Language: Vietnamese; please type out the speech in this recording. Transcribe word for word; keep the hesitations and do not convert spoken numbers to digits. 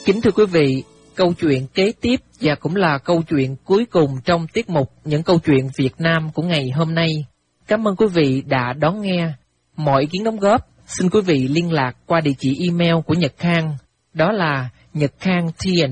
Kính thưa quý vị, câu chuyện kế tiếp và cũng là câu chuyện cuối cùng trong tiết mục Những câu chuyện Việt Nam của ngày hôm nay. Cảm ơn quý vị đã đón nghe. Mọi ý kiến đóng góp, xin quý vị liên lạc qua địa chỉ email của Nhật Khang, đó là nhậtkhang tn